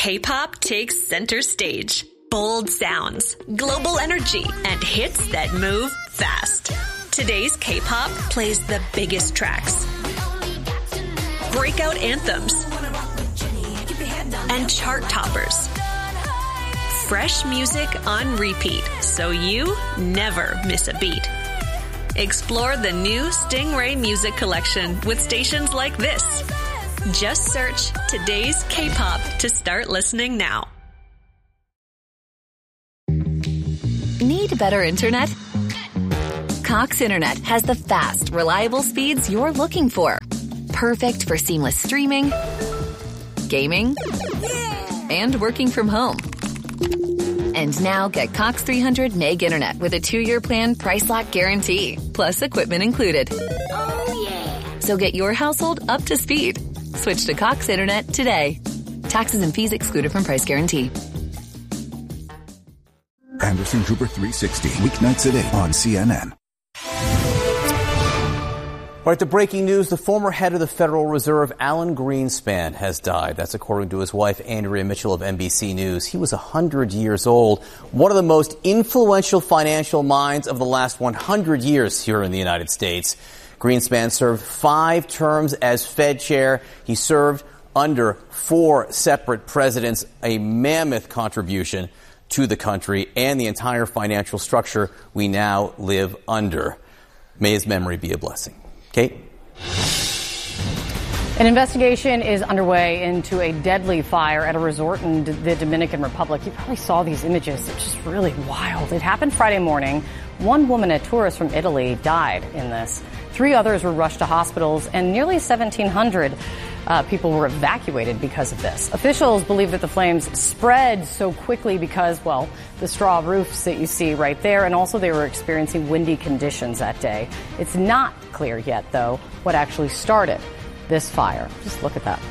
K-pop takes center stage. Bold sounds, global energy, and hits that move fast. Today's K-pop plays the biggest tracks, breakout anthems, and chart toppers. Fresh music on repeat, so you never miss a beat. Explore the new Stingray Music Collection with stations like this. Just search Today's K-pop to start listening now. Need better internet? Cox Internet has the fast, reliable speeds you're looking for. Perfect for seamless streaming, gaming, and working from home. And now get Cox 300 meg internet with a 2-year plan price lock guarantee, plus equipment included. Oh, yeah. So get your household up to speed. Switch to Cox Internet today. Taxes and fees excluded from price guarantee. Anderson Cooper 360, weeknights at 8 on CNN. Right to breaking news, the former head of the Federal Reserve, Alan Greenspan, has died. That's according to his wife, Andrea Mitchell of NBC News. He was 100 years old, one of the most influential financial minds of the last 100 years here in the United States. Greenspan served 5 terms as Fed chair. He served under 4 separate presidents, a mammoth contribution to the country and the entire financial structure we now live under. May his memory be a blessing. Kate? An investigation is underway into a deadly fire at a resort in the Dominican Republic. You probably saw these images. They're just really wild. It happened Friday morning. One woman, a tourist from Italy, died in this. 3 others were rushed to hospitals, and nearly 1,700 people were evacuated because of this. Officials believe that the flames spread so quickly because, well, the straw roofs that you see right there, and also they were experiencing windy conditions that day. It's not clear yet, though, what actually started this fire. Just look at that.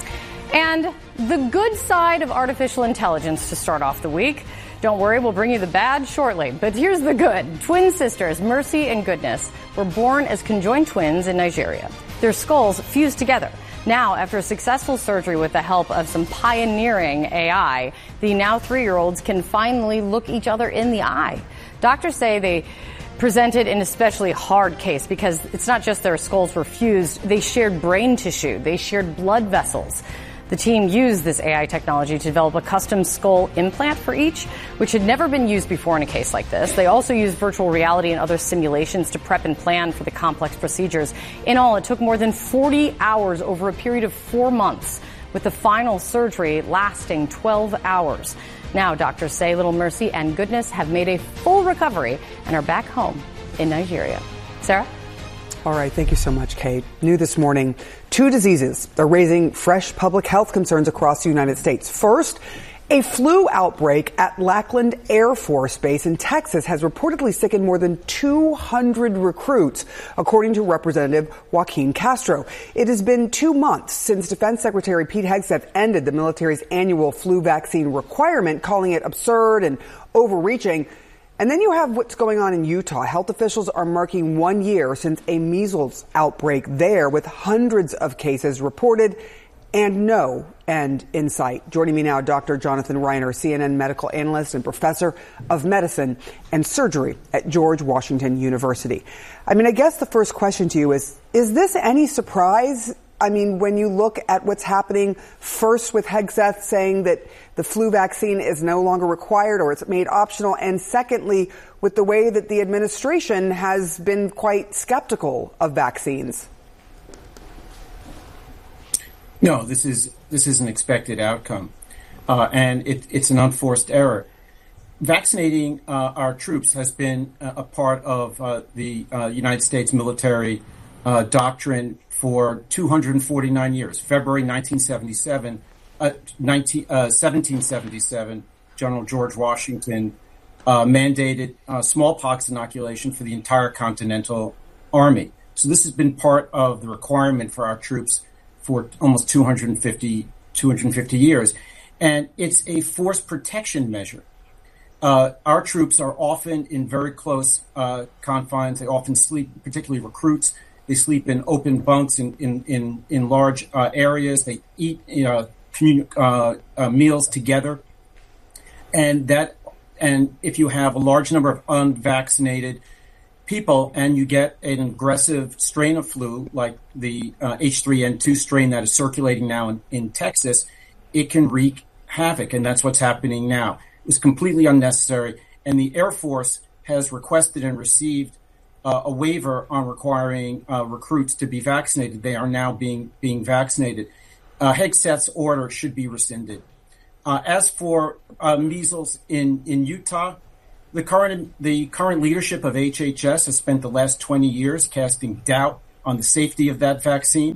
And the good side of artificial intelligence to start off the week. Don't worry, we'll bring you the bad shortly. But here's the good. Twin sisters, Mercy and Goodness, were born as conjoined twins in Nigeria. Their skulls fused together. Now, after a successful surgery with the help of some pioneering AI, the now 3-year-olds can finally look each other in the eye. Doctors say they presented an especially hard case because it's not just their skulls were fused, they shared brain tissue, they shared blood vessels. The team used this AI technology to develop a custom skull implant for each, which had never been used before in a case like this. They also used virtual reality and other simulations to prep and plan for the complex procedures. In all, it took more than 40 hours over a period of 4 months, with the final surgery lasting 12 hours. Now, doctors say Little Mercy and Goodness have made a full recovery and are back home in Nigeria. Sarah? All right. Thank you so much, Kate. New this morning, 2 diseases are raising fresh public health concerns across the United States. First, a flu outbreak at Lackland Air Force Base in Texas has reportedly sickened more than 200 recruits, according to Representative Joaquin Castro. It has been 2 months since Defense Secretary Pete Hegseth ended the military's annual flu vaccine requirement, calling it absurd and overreaching. And then you have what's going on in Utah. Health officials are marking 1 year since a measles outbreak there, with hundreds of cases reported and no end in sight. Joining me now, Dr. Jonathan Reiner, CNN medical analyst and professor of medicine and surgery at George Washington University. I mean, I guess the first question to you is this any surprise? I mean, when you look at what's happening first with Hegseth saying that the flu vaccine is no longer required or it's made optional, and secondly, with the way that the administration has been quite skeptical of vaccines. No, this is an expected outcome, and it's an unforced error. Vaccinating our troops has been a part of the United States military doctrine for 249 years. February 1777, General George Washington mandated smallpox inoculation for the entire Continental Army. So this has been part of the requirement for our troops for almost 250 years. And it's a force protection measure. Our troops are often in very close confines. They often sleep, particularly recruits. They sleep in open bunks in large areas. They eat meals together, and if you have a large number of unvaccinated people and you get an aggressive strain of flu like the H3N2 strain that is circulating now in Texas, it can wreak havoc, and that's what's happening now. It was completely unnecessary, and the Air Force has requested and received a waiver on requiring recruits to be vaccinated. They are now being vaccinated. Hegseth's order should be rescinded. As for measles in Utah, the current leadership of HHS has spent the last 20 years casting doubt on the safety of that vaccine.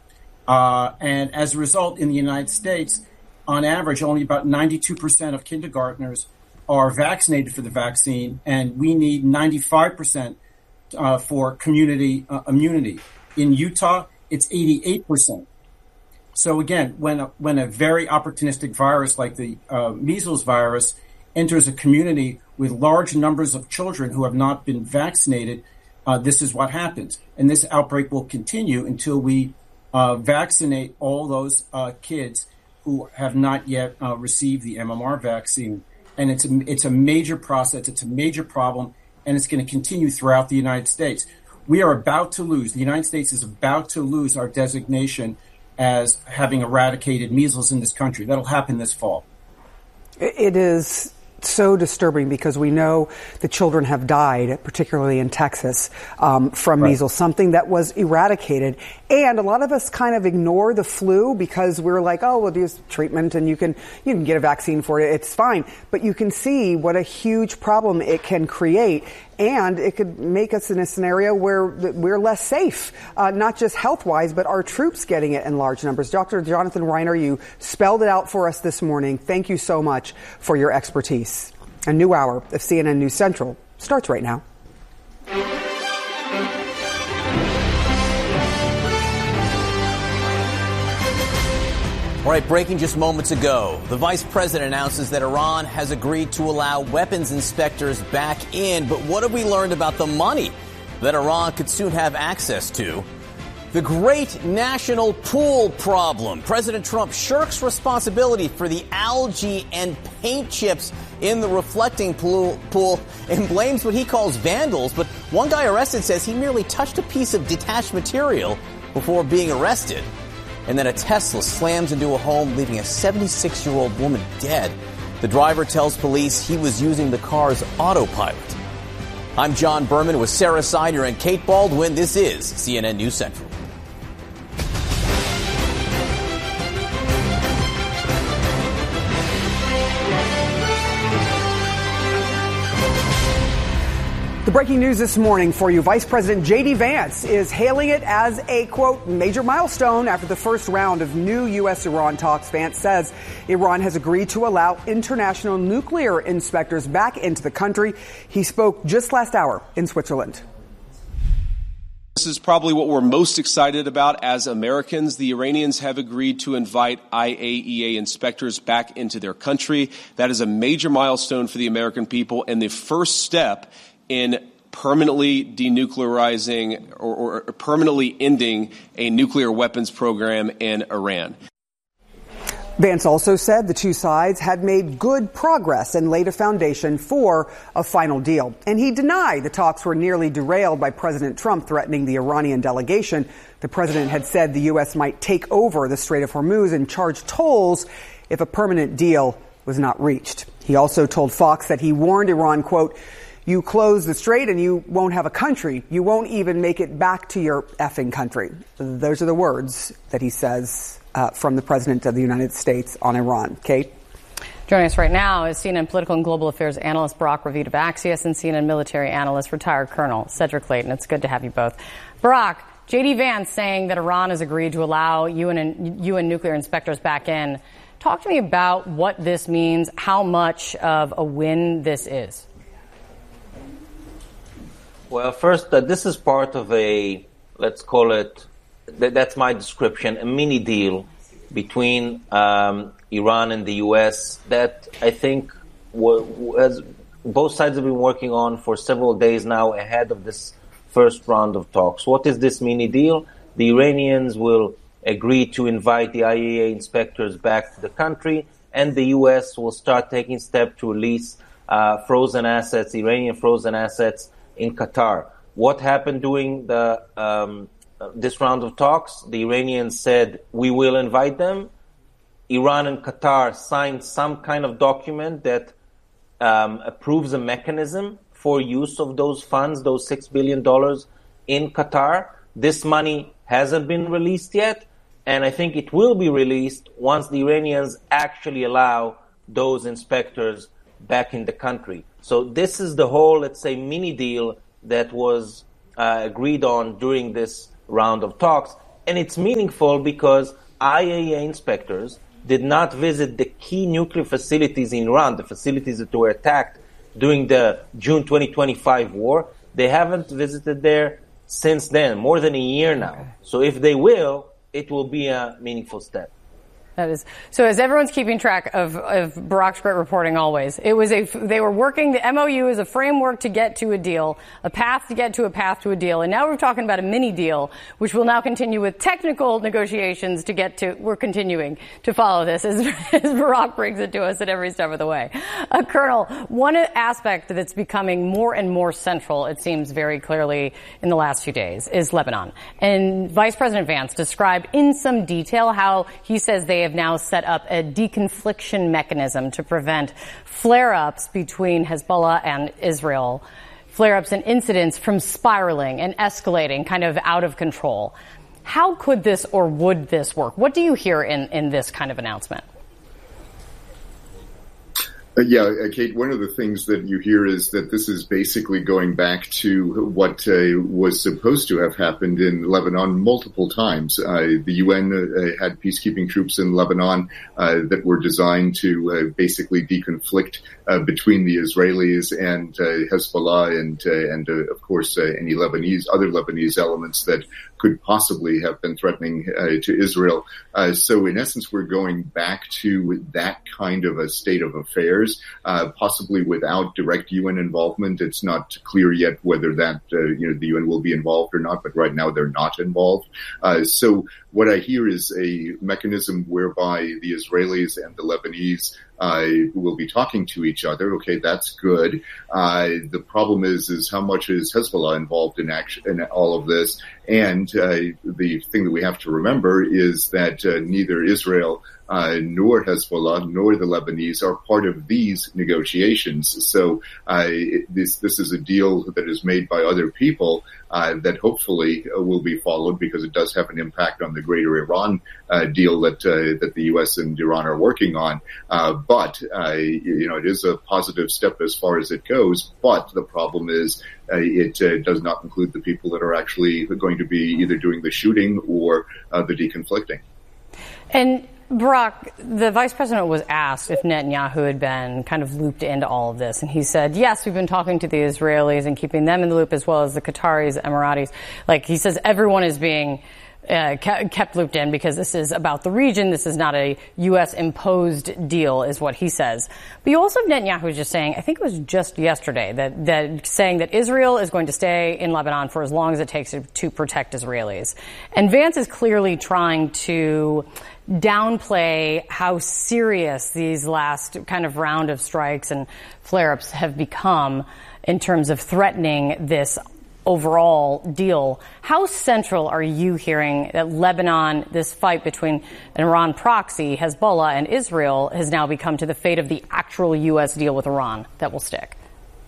And as a result, in the United States, on average, only about 92% of kindergartners are vaccinated for the vaccine, and we need 95% for community immunity. In Utah, it's 88%. So again, when a very opportunistic virus like the measles virus enters a community with large numbers of children who have not been vaccinated, this is what happens. And this outbreak will continue until we vaccinate all those kids who have not yet received the MMR vaccine. And it's a major process. It's a major problem, and it's going to continue throughout the United States. The United States is about to lose our designation as having eradicated measles in this country. That'll happen this fall. It is so disturbing because we know the children have died, particularly in Texas, from measles, something that was eradicated. And a lot of us kind of ignore the flu because we're like, oh, well, there's treatment and you can get a vaccine for it. It's fine. But you can see what a huge problem it can create. And it could make us in a scenario where we're less safe, not just health-wise, but our troops getting it in large numbers. Dr. Jonathan Reiner, you spelled it out for us this morning. Thank you so much for your expertise. A new hour of CNN News Central starts right now. All right, breaking just moments ago, the vice president announces that Iran has agreed to allow weapons inspectors back in. But what have we learned about the money that Iran could soon have access to? The great national pool problem. President Trump shirks responsibility for the algae and paint chips in the reflecting pool and blames what he calls vandals. But one guy arrested says he merely touched a piece of detached material before being arrested. And then a Tesla slams into a home, leaving a 76-year-old woman dead. The driver tells police he was using the car's autopilot. I'm John Berman with Sarah Seiner and Kate Baldwin. This is CNN News Central. The breaking news this morning for you. Vice President J.D. Vance is hailing it as a, quote, major milestone after the first round of new U.S.-Iran talks. Vance says Iran has agreed to allow international nuclear inspectors back into the country. He spoke just last hour in Switzerland. This is probably what we're most excited about as Americans. The Iranians have agreed to invite IAEA inspectors back into their country. That is a major milestone for the American people and the first step in permanently denuclearizing or permanently ending a nuclear weapons program in Iran. Vance also said the two sides had made good progress and laid a foundation for a final deal. And he denied the talks were nearly derailed by President Trump threatening the Iranian delegation. The president had said the U.S. might take over the Strait of Hormuz and charge tolls if a permanent deal was not reached. He also told Fox that he warned Iran, quote, "You close the strait and you won't have a country. You won't even make it back to your effing country." Those are the words that he says from the President of the United States on Iran. Kate? Joining us right now is CNN political and global affairs analyst Barak Ravid of Axios and CNN military analyst, retired Colonel Cedric Clayton. It's good to have you both. Barak, J.D. Vance saying that Iran has agreed to allow UN nuclear inspectors back in. Talk to me about what this means, how much of a win this is. Well, first, this is part of a, let's call it, that's my description, a mini deal between Iran and the U.S. that I think as both sides have been working on for several days now ahead of this first round of talks. What is this mini deal? The Iranians will agreed to invite the IAEA inspectors back to the country, and the U.S. will start taking steps to release frozen assets, Iranian frozen assets in Qatar. What happened during this round of talks? The Iranians said, we will invite them. Iran and Qatar signed some kind of document that approves a mechanism for use of those funds, those $6 billion in Qatar. This money hasn't been released yet, and I think it will be released once the Iranians actually allow those inspectors back in the country. So this is the whole, let's say, mini deal that was agreed on during this round of talks. And it's meaningful because IAEA inspectors did not visit the key nuclear facilities in Iran, the facilities that were attacked during the June 2025 war. They haven't visited there since then, more than a year now. So if they will, it will be a meaningful step. That is so. As everyone's keeping track of Barak's great reporting, always they were working. The MOU is a framework to get to a deal, a path to get to a path to a deal, and now we're talking about a mini deal, which will now continue with technical negotiations to get to. We're continuing to follow this as Barak brings it to us at every step of the way. Colonel, one aspect that's becoming more and more central, it seems very clearly in the last few days, is Lebanon. And Vice President Vance described in some detail how he says they have now set up a deconfliction mechanism to prevent flare-ups between Hezbollah and Israel, flare-ups and incidents from spiraling and escalating kind of out of control. How could this or would this work? What do you hear in this kind of announcement? Kate, one of the things that you hear is that this is basically going back to what was supposed to have happened in Lebanon multiple times. The UN had peacekeeping troops in Lebanon that were designed to basically deconflict between the Israelis and Hezbollah and of course any other Lebanese elements that could possibly have been threatening to Israel. So in essence, we're going back to that kind of a state of affairs. Possibly without direct UN involvement. It's not clear yet whether that the UN will be involved or not, but right now they're not involved. So what I hear is a mechanism whereby the Israelis and the Lebanese will be talking to each other. Okay, that's good. The problem is how much is Hezbollah involved in all of this? And the thing that we have to remember is that neither Israel nor Hezbollah nor the Lebanese are part of these negotiations. So this is a deal that is made by other people that hopefully will be followed because it does have an impact on the greater Iran deal that the U.S. and Iran are working on. But it is a positive step as far as it goes. But the problem is it does not include the people that are actually going to be either doing the shooting or the deconflicting. And Barak, the vice president was asked if Netanyahu had been kind of looped into all of this. And he said, yes, we've been talking to the Israelis and keeping them in the loop as well as the Qataris, Emiratis. Like he says, everyone is being kept looped in because this is about the region. This is not a U.S. imposed deal is what he says. But you also have Netanyahu just saying, I think it was just yesterday, that saying that Israel is going to stay in Lebanon for as long as it takes to protect Israelis. And Vance is clearly trying to downplay how serious these last kind of round of strikes and flare-ups have become in terms of threatening this overall deal. How central are you hearing that Lebanon, this fight between an Iran proxy, Hezbollah, and Israel has now become to the fate of the actual U.S. deal with Iran that will stick?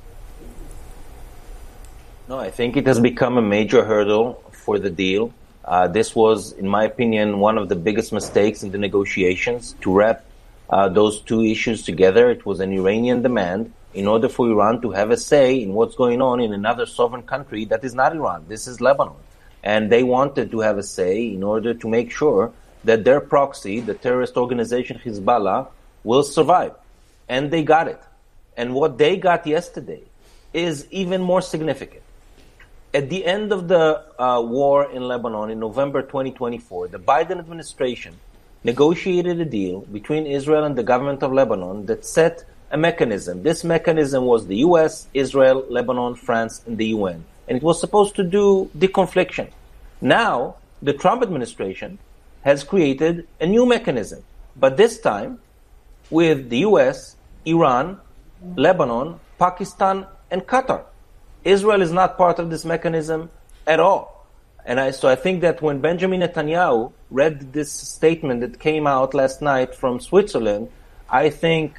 No, I think it has become a major hurdle for the deal. This was, in my opinion, one of the biggest mistakes in the negotiations to wrap those two issues together. It was an Iranian demand in order for Iran to have a say in what's going on in another sovereign country that is not Iran. This is Lebanon. And they wanted to have a say in order to make sure that their proxy, the terrorist organization Hezbollah, will survive. And they got it. And what they got yesterday is even more significant. At the end of the war in Lebanon in November 2024, the Biden administration negotiated a deal between Israel and the government of Lebanon that set a mechanism. This mechanism was the U.S., Israel, Lebanon, France, and the UN. And it was supposed to do deconfliction. Now, the Trump administration has created a new mechanism, but this time with the US, Iran, Lebanon, Pakistan, and Qatar. Israel is not part of this mechanism at all. And so I think that when Benjamin Netanyahu read this statement that came out last night from Switzerland, I think,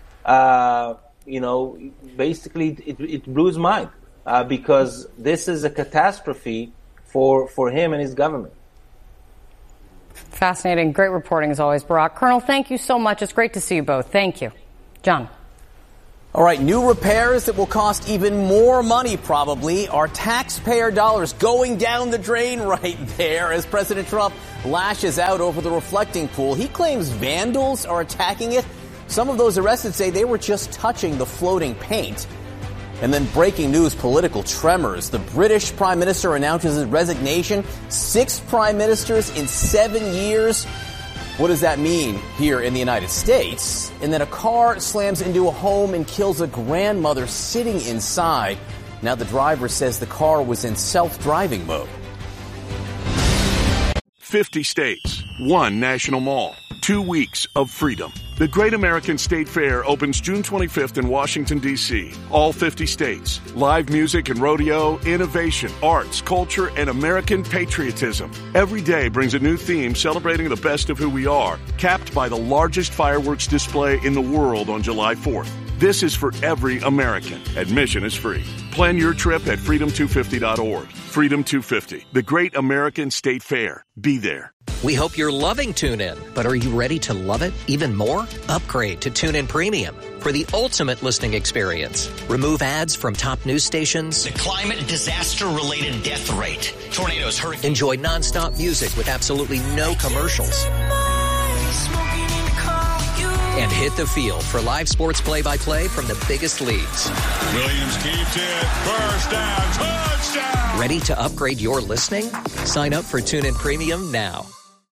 basically it blew his mind because this is a catastrophe for him and his government. Fascinating. Great reporting as always, Barak. Colonel, thank you so much. It's great to see you both. Thank you. John. All right, new repairs that will cost even more money probably are taxpayer dollars going down the drain right there as President Trump lashes out over the reflecting pool. He claims vandals are attacking it. Some of those arrested say they were just touching the floating paint. And then breaking news, political tremors. The British Prime Minister announces his resignation. 6 prime ministers in 7 years. What does that mean here in the United States? And then a car slams into a home and kills a grandmother sitting inside. Now the driver says the car was in self-driving mode. 50 states, 1 national mall, 2 weeks of freedom. The Great American State Fair opens June 25th in Washington, D.C. All 50 states. Live music and rodeo, innovation, arts, culture, and American patriotism. Every day brings a new theme celebrating the best of who we are, capped by the largest fireworks display in the world on July 4th. This is for every American. Admission is free. Plan your trip at freedom250.org. Freedom 250, the Great American State Fair. Be there. We hope you're loving TuneIn, but are you ready to love it even more? Upgrade to TuneIn Premium for the ultimate listening experience. Remove ads from top news stations. The climate disaster-related death rate. Tornadoes, hurricanes. Enjoy nonstop music with absolutely no commercials. And hit the field for live sports play-by-play from the biggest leagues. Williams keeps it. First down. Touchdown. Ready to upgrade your listening? Sign up for TuneIn Premium now.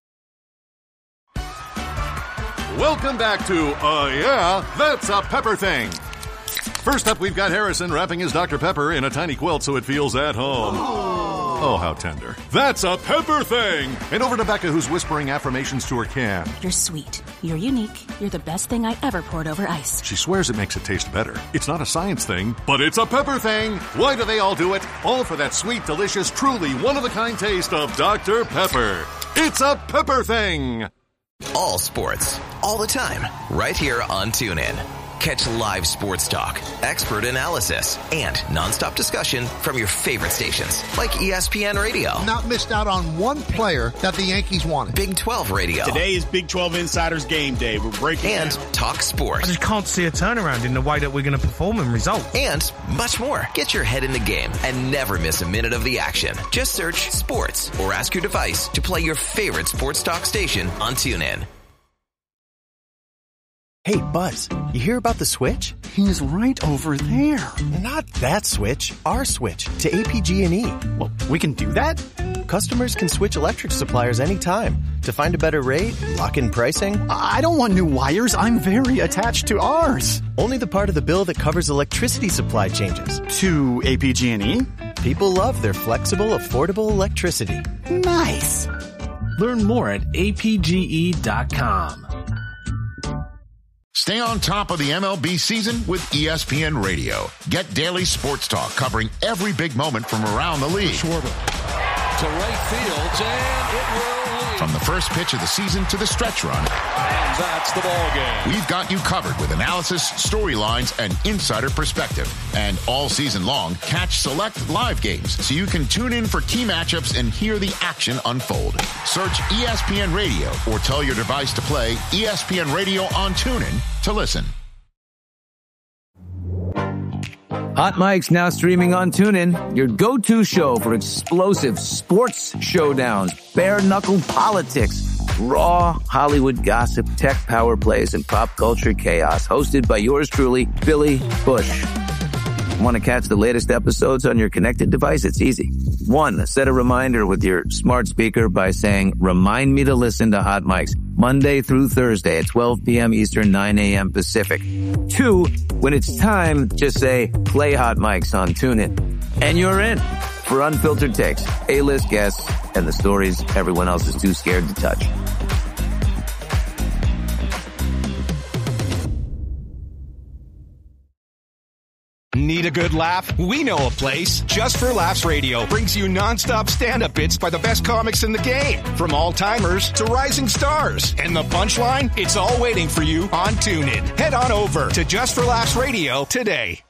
Welcome back to Yeah, That's a Pepper Thing. First up, we've got Harrison wrapping his Dr. Pepper in a tiny quilt so it feels at home. Oh, how tender. That's a Pepper Thing. And over to Becca, who's whispering affirmations to her can. You're sweet. You're unique. You're the best thing I ever poured over ice. She swears it makes it taste better. It's not a science thing, but it's a Pepper Thing. Why do they all do it? All for that sweet, delicious, truly one-of-a-kind taste of Dr. Pepper. It's a Pepper Thing. All sports, all the time, right here on TuneIn. Catch live sports talk, expert analysis, and nonstop discussion from your favorite stations like ESPN Radio. Not missed out on one player that the Yankees wanted. Big 12 Radio. Today is Big 12 Insiders Game Day. We're breaking and down. Talk sports. I just can't see a turnaround in the way that we're going to perform and result. And much more. Get your head in the game and never miss a minute of the action. Just search sports or ask your device to play your favorite sports talk station on TuneIn. Hey, Buzz, you hear about the switch? He's right over there. Not that switch, our switch to APG&E. Well, we can do that? Customers can switch electric suppliers anytime to find a better rate, lock in pricing. I don't want new wires. I'm very attached to ours. Only the part of the bill that covers electricity supply changes. To APG&E? People love their flexible, affordable electricity. Nice. Learn more at apge.com. Stay on top of the MLB season with ESPN Radio. Get daily sports talk covering every big moment from around the league. Schwarber to right field, and it will lead. From the first pitch of the season to the stretch run. And that's the ball game. We've got you covered with analysis, storylines, and insider perspective. And all season long, catch select live games so you can tune in for key matchups and hear the action unfold. Search ESPN Radio or tell your device to play ESPN Radio on TuneIn to listen. Hot Mike's now streaming on TuneIn, your go-to show for explosive sports showdowns, bare-knuckle politics, raw Hollywood gossip, tech power plays, and pop culture chaos. Hosted by yours truly, Billy Bush. Want to catch the latest episodes on your connected device? It's easy. 1, set a reminder with your smart speaker by saying, remind me to listen to Hot Mike's Monday through Thursday at 12 p.m. Eastern, 9 a.m. Pacific. 2, when it's time, just say, play Hot Mike's on TuneIn. And you're in for unfiltered takes, A-list guests, and the stories everyone else is too scared to touch. Need a good laugh? We know a place. Just for Laughs Radio brings you nonstop stand-up bits by the best comics in the game. From all-timers to rising stars. And the punchline? It's all waiting for you on TuneIn. Head on over to Just for Laughs Radio today.